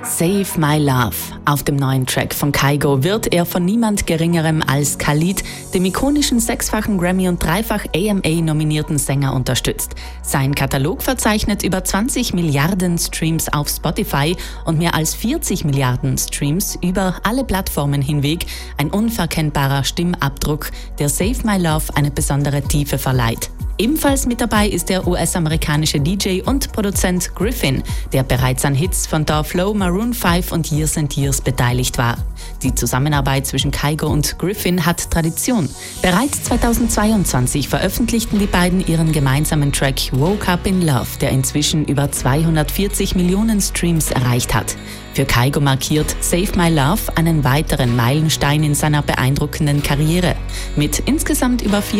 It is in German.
Save My Love. Auf dem neuen Track von Kygo wird er von niemand Geringerem als Khalid, dem ikonischen sechsfachen Grammy- und dreifach AMA-nominierten Sänger, unterstützt. Sein Katalog verzeichnet über 20 Milliarden Streams auf Spotify und mehr als 40 Milliarden Streams über alle Plattformen hinweg. Ein unverkennbarer Stimmabdruck, der Save My Love eine besondere Tiefe verleiht. Ebenfalls mit dabei ist der US-amerikanische DJ und Produzent Griffin, der bereits an Hits von Da Flow, Maroon 5 und Years and Years beteiligt war. Die Zusammenarbeit zwischen Kygo und Griffin hat Tradition. Bereits 2022 veröffentlichten die beiden ihren gemeinsamen Track Woke Up in Love, der inzwischen über 240 Millionen Streams erreicht hat. Für Kygo markiert Save My Love einen weiteren Meilenstein in seiner beeindruckenden Karriere. Mit insgesamt über